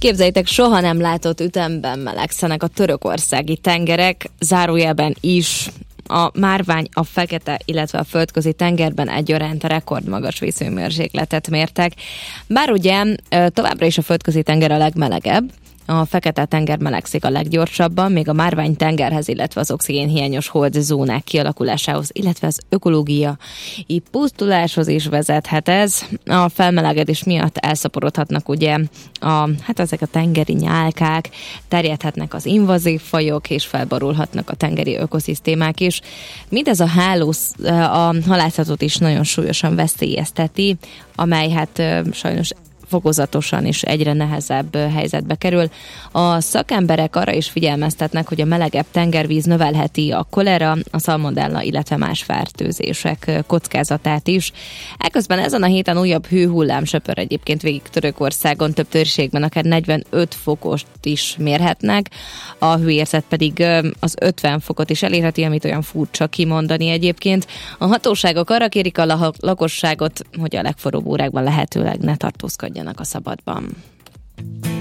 Képzeljétek, soha nem látott ütemben melegszenek a törökországi tengerek, zárójelben is. A márvány, a Fekete, illetve a Földközi tengerben egyaránt rekordmagas vízhőmérsékletet mértek. Bár ugye továbbra is a Földközi tenger a legmelegebb, a Fekete tenger melegszik a leggyorsabban, még a márvány tengerhez, illetve az oxigénhiányos holdzónák kialakulásához, illetve az ökológiai pusztuláshoz is vezethet ez. A felmelegedés miatt elszaporodhatnak ugye ezek a tengeri nyálkák, terjedhetnek az invazív fajok, és felborulhatnak a tengeri ökoszisztémák is. Mindez a halászatot is nagyon súlyosan veszélyezteti, amely sajnos fokozatosan és egyre nehezebb helyzetbe kerül. A szakemberek arra is figyelmeztetnek, hogy a melegebb tengervíz növelheti a kolera, a szalmonella, illetve más fertőzések kockázatát is. Eközben ezen a héten újabb hőhullám söpör egyébként végig Törökországon, több térségben akár 45 fokost is mérhetnek, a hőérzet pedig az 50 fokot is elérheti, amit olyan furcsa kimondani egyébként. A hatóságok arra kérik a lakosságot, hogy a legforróbb órákban lehetőleg ne tartózkodjanak a szabadban.